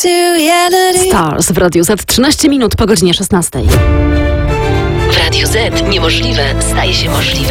Stars w Radiu Z, 13 minut po godzinie 16. W Radiu Z niemożliwe staje się możliwe.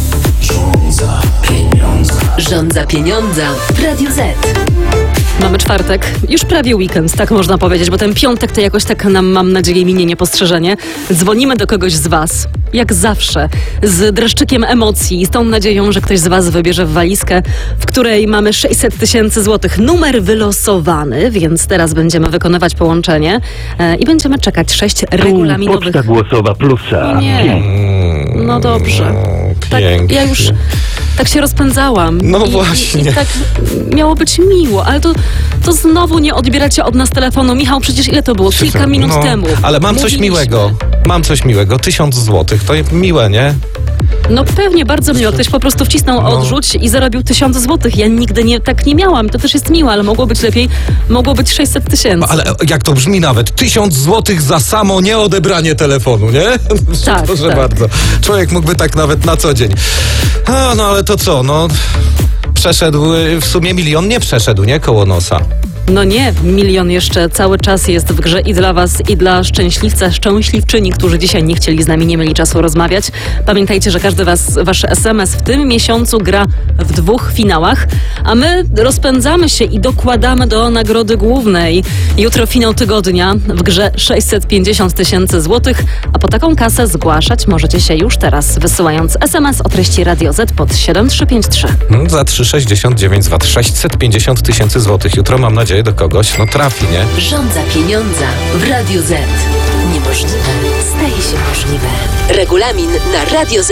Rządza pieniądza w Radiu Z. Mamy czwartek, już prawie weekend, tak można powiedzieć, bo ten piątek to jakoś tak nam, mam nadzieję, minie niepostrzeżenie. Dzwonimy do kogoś z was, jak zawsze, z dreszczykiem emocji i z tą nadzieją, że ktoś z was wybierze walizkę, w której mamy 600 000 złotych. Numer wylosowany, więc teraz będziemy wykonywać połączenie i będziemy czekać 6 regulaminowych... Poczta głosowa plusa. O nie, no dobrze. Tak, ja już tak się rozpędzałam. No I właśnie. tak miało być miło, ale to znowu nie odbieracie od nas telefonu. Michał, przecież ile to było? Kilka minut temu. Ale mam coś Mówiliśmy. miłego. Mam coś miłego. 1000 złotych. To miłe, nie? No pewnie, bardzo miło. Ktoś po prostu wcisnął odrzuć i zarobił 1000 złotych. Ja nigdy tak nie miałam. To też jest miłe, ale mogło być lepiej. Mogło być 600 000. Ale jak to brzmi nawet? 1000 złotych za samo nieodebranie telefonu, nie? Tak, Proszę tak. bardzo. Człowiek mógłby tak nawet na co dzień. No ale to co? No przeszedł, w sumie 1 000 000 nie przeszedł, nie? Koło nosa. No nie, 1 000 000 jeszcze cały czas jest w grze i dla was, i dla szczęśliwca, szczęśliwczyni, którzy dzisiaj nie chcieli z nami, nie mieli czasu rozmawiać. Pamiętajcie, że każdy wasz SMS w tym miesiącu gra w 2 finałach, a my rozpędzamy się i dokładamy do nagrody głównej. Jutro finał tygodnia, w grze 650 000 złotych, a po taką kasę zgłaszać możecie się już teraz, wysyłając SMS o treści Radio Z pod 7353. Za 3,69 z VAT 650 000 złotych. Jutro mam nadzieję do kogoś, trafi, nie? Rządza pieniądza w Radiu Z. Niemożliwe staje się możliwe. Regulamin na Radio Z.